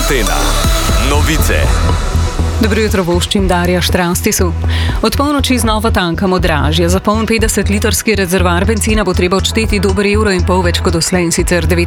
Antena. Novice. Dobro jutro, voščim Darja Štrastisu. Od polnoči znova tankamo dražje. Za poln 50-litrski rezervoar bencina bo treba odšteti dober €1,5 več kot doslej, in sicer 69